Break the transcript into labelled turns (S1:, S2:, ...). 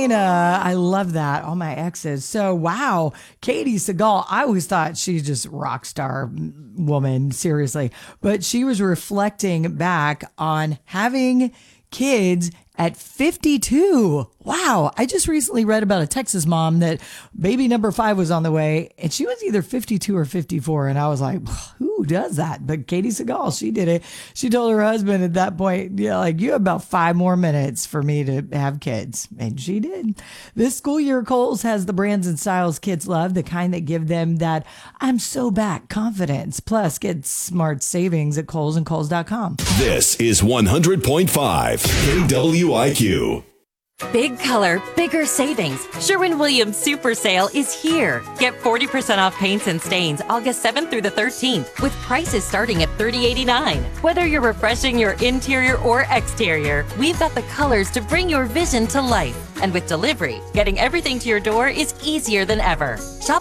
S1: Dana, I love that. All my exes. So, wow. Katie Seagal, I always thought she's just rock star woman, seriously. But she was reflecting back on having kids at 52. Wow. I just recently read about a Texas mom that baby number 5 was on the way and she was either 52 or 54. And I was like, who does that? But Katie Seagal, she did it. She told her husband at that point, yeah, like you have about 5 more minutes for me to have kids. And she did. This school year, Kohl's has the brands and styles kids love, the kind that give them that I'm so back confidence. Plus, get smart savings at Kohl's and Kohl's.com.
S2: This is 100.5 KWIQ.
S3: Big color, bigger savings. Sherwin-Williams Super Sale is here. Get 40% off paints and stains August 7th through the 13th with prices starting at $30.89. Whether you're refreshing your interior or exterior, we've got the colors to bring your vision to life. And with delivery, getting everything to your door is easier than ever. Shop